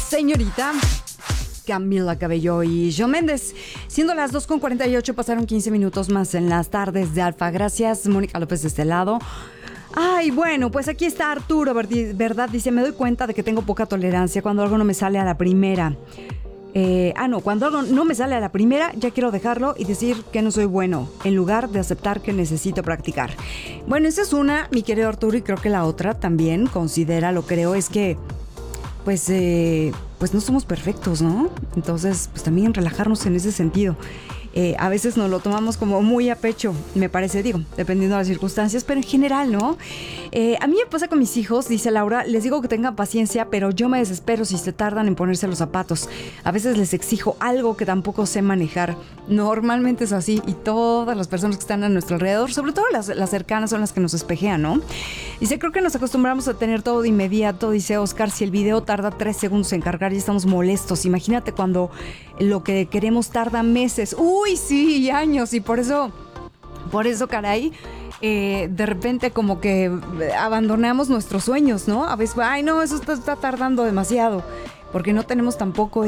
señorita Camila Cabello y Shawn Mendes. Siendo las 2:48, pasaron 15 minutos más en las tardes de Alfa. Gracias, Mónica López de este lado. Ay, bueno, pues aquí está Arturo, ¿verdad? Dice, me doy cuenta de que tengo poca tolerancia cuando algo no me sale a la primera. Cuando algo no me sale a la primera, ya quiero dejarlo y decir que no soy bueno, en lugar de aceptar que necesito practicar. Bueno, esa es una, mi querido Arturo, y creo que la otra también, creo, es que pues no somos perfectos, ¿no? Entonces, pues también relajarnos en ese sentido. A veces nos lo tomamos como muy a pecho, me parece, dependiendo de las circunstancias, pero en general, ¿no? A mí me pasa con mis hijos, dice Laura, les digo que tengan paciencia, pero yo me desespero si se tardan en ponerse los zapatos. A veces les exijo algo que tampoco sé manejar. Normalmente es así, y todas las personas que están a nuestro alrededor, sobre todo las cercanas, son las que nos espejean, ¿no? Dice, creo que nos acostumbramos a tener todo de inmediato. Dice Oscar, si el video tarda 3 segundos en cargar, ya estamos molestos. Imagínate cuando lo que queremos tarda meses. Uy, sí, años. Y por eso, caray, de repente como que abandonamos nuestros sueños, ¿no? A veces, ay, no, eso está tardando demasiado, porque no tenemos tampoco